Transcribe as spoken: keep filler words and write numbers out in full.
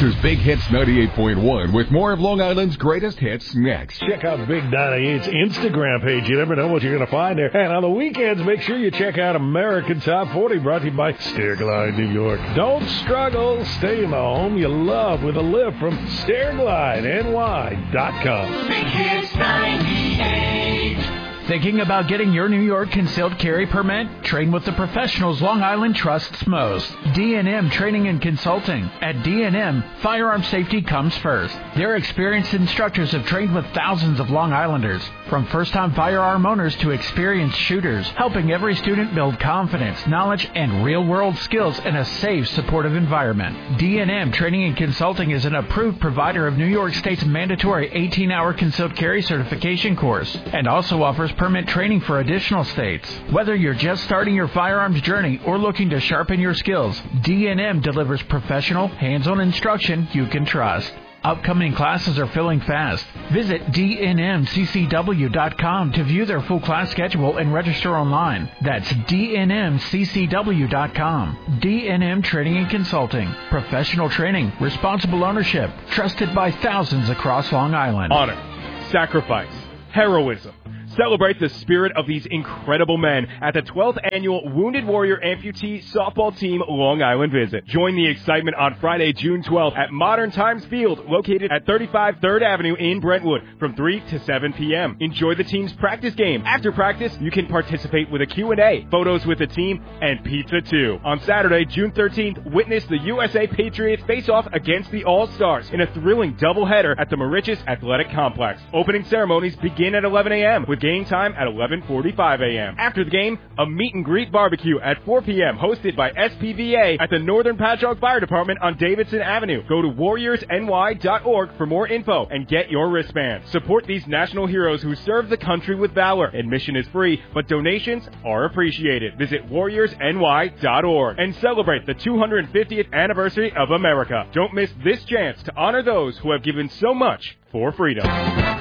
is Big Hits ninety-eight point one with more of Long Island's greatest hits next. Check out Big ninety-eight's Instagram page. You never know what you're going to find there. And on the weekends, make sure you check out American Top forty, brought to you by Stairglide, New York. Don't struggle. Stay in the home you love with a lift from Stairglide N Y dot com. Big Hits ninety-eight. Thinking about getting your New York concealed carry permit? Train with the professionals Long Island trusts most. D and M Training and Consulting. At D and M, firearm safety comes first. Their experienced instructors have trained with thousands of Long Islanders, from first-time firearm owners to experienced shooters, helping every student build confidence, knowledge, and real-world skills in a safe, supportive environment. D and M Training and Consulting is an approved provider of New York State's mandatory eighteen-hour concealed carry certification course, and also offers permit training for additional states. Whether you're just starting your firearms journey or looking to sharpen your skills, D and M delivers professional, hands-on instruction you can trust. Upcoming classes are filling fast. Visit D N M C C W dot com to view their full class schedule and register online. That's D N M C C W dot com. D and M Training and Consulting. Professional training, responsible ownership, trusted by thousands across Long Island. Honor, sacrifice, heroism. Celebrate the spirit of these incredible men at the twelfth Annual Wounded Warrior Amputee Softball Team Long Island Visit. Join the excitement on Friday, June twelfth at Modern Times Field, located at thirty-five third Avenue in Brentwood from three to seven p.m. Enjoy the team's practice game. After practice, you can participate with a Q and A, photos with the team, and pizza too. On Saturday, June thirteenth, witness the U S A Patriots face off against the All-Stars in a thrilling doubleheader at the Mauritius Athletic Complex. Opening ceremonies begin at eleven a.m. with game time at eleven forty-five a.m. After the game, a meet and greet barbecue at four p.m. hosted by S P V A at the Northern Patchogue Fire Department on Davidson Avenue. Go to warriors N Y dot org for more info and get your wristband. Support these national heroes who serve the country with valor. Admission is free, but donations are appreciated. Visit warriors N Y dot org and celebrate the two hundred fiftieth anniversary of America. Don't miss this chance to honor those who have given so much for freedom.